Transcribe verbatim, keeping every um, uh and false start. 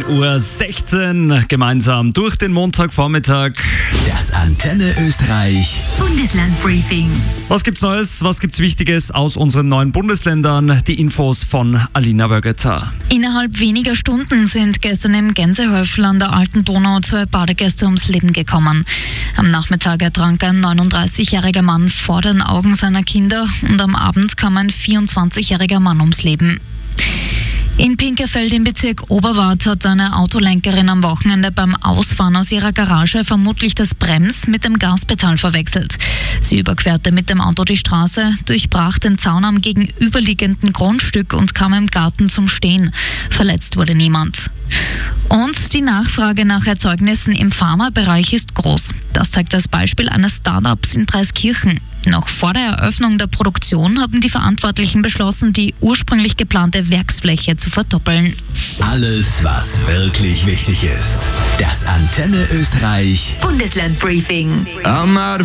Uhr sechzehn gemeinsam durch den Montagvormittag. Das Antenne Österreich Bundeslandbriefing. Was gibt's Neues, was gibt's Wichtiges aus unseren neuen Bundesländern? Die Infos von Alina Bögeter. Innerhalb weniger Stunden sind gestern im Gänsehäufel an der Alten Donau zwei Badegäste ums Leben gekommen. Am Nachmittag ertrank ein neununddreißigjähriger Mann vor den Augen seiner Kinder und am Abend kam ein vierundzwanzigjähriger Mann ums Leben. In Pinkerfeld im Bezirk Oberwart hat eine Autolenkerin am Wochenende beim Ausfahren aus ihrer Garage vermutlich das Brems mit dem Gaspedal verwechselt. Sie überquerte mit dem Auto die Straße, durchbrach den Zaun am gegenüberliegenden Grundstück und kam im Garten zum Stehen. Verletzt wurde niemand. Und die Nachfrage nach Erzeugnissen im Pharmabereich ist groß. Das zeigt das Beispiel eines Startups in Dreiskirchen. Noch vor der Eröffnung der Produktion haben die Verantwortlichen beschlossen, die ursprünglich geplante Werksfläche zu verdoppeln. Alles, was wirklich wichtig ist. Das Antenne Österreich Bundeslandbriefing. I'm out of